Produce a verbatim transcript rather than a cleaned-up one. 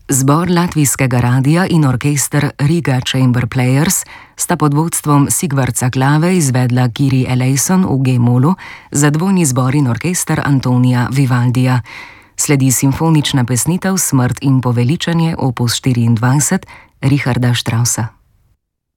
Zbor latvijskega radia in orkester Riga Chamber Players sta pod vodstvom Sigvarda Glave izvedla Kyrie eleison v G-molu za dvojni zbor in orkester Antonija Vivaldija. Sledi simfonična pesnitev Smrt in poveličanje opus štiriindvajset Richarda Straussa.